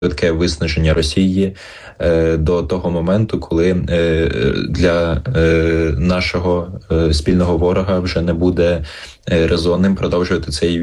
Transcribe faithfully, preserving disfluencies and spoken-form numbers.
швидке виснаження Росії е, до того моменту, коли е, для е, нашого е, спільного ворога вже не буде е, резонним продовжувати цей